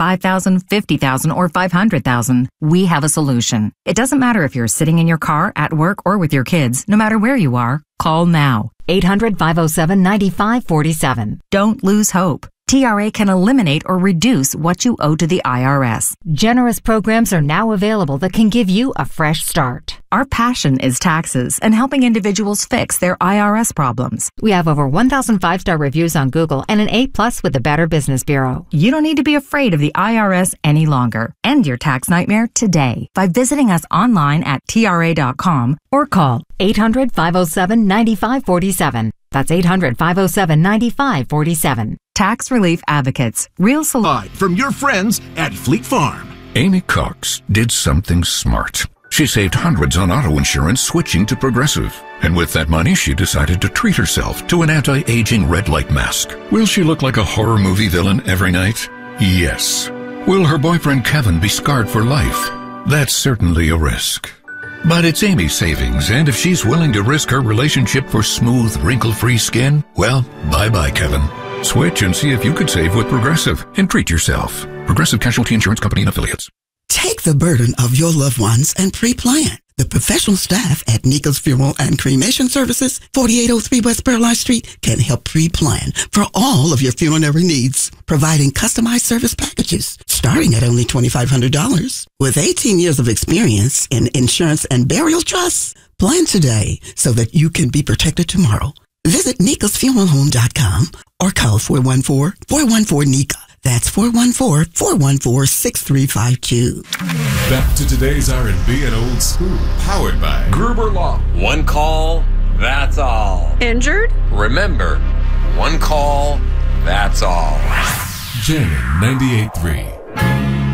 $25,000, $50,000, or $500,000, we have a solution. It doesn't matter if you're sitting in your car, at work, or with your kids. No matter where you are, call now. 800-507-9547. Don't lose hope. TRA can eliminate or reduce what you owe to the IRS. Generous programs are now available that can give you a fresh start. Our passion is taxes and helping individuals fix their IRS problems. We have over 1,000 5-star reviews on Google and an A+ with the Better Business Bureau. You don't need to be afraid of the IRS any longer. End your tax nightmare today by visiting us online at TRA.com or call 800-507-9547. That's 800-507-9547. Tax Relief Advocates. Real solution. From your friends at Fleet Farm. Amy Cox did something smart. She saved hundreds on auto insurance switching to Progressive. And with that money, she decided to treat herself to an anti-aging red light mask. Will she look like a horror movie villain every night? Yes. Will her boyfriend Kevin be scarred for life? That's certainly a risk. But it's Amy's savings, and if she's willing to risk her relationship for smooth, wrinkle-free skin, well, bye-bye, Kevin. Switch and see if you could save with Progressive and treat yourself. Progressive Casualty Insurance Company and Affiliates. Take the burden of your loved ones and pre-plan. The professional staff at Nico's Funeral and Cremation Services, 4803 West Paralyze Street, can help pre-plan for all of your funerary needs, providing customized service packages starting at only $2,500. With 18 years of experience in insurance and burial trusts, plan today so that you can be protected tomorrow. Visit NicosFuneralHome.com or call 414-414-NICA. That's 414-414-6352. Back to today's R&B and old school. Powered by Gruber Law. One call, that's all. Injured? Remember, one call, that's all. Jam 98.3.